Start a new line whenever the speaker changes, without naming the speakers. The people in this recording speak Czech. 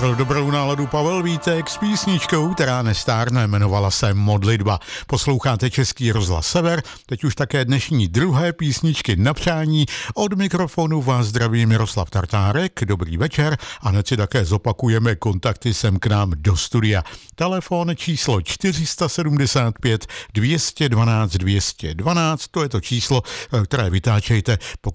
Pro dobrou náladu Pavel Vítek s písničkou, která nestárne, jmenovala se Modlitba. Posloucháte Český rozhlas Sever, teď už také dnešní druhé písničky na přání. Od mikrofonu vás zdraví Miroslav Tartárek, dobrý večer a hned si také zopakujeme kontakty sem k nám do studia. Telefon číslo 475 212 212, to je to číslo, které vytáčejte, pokud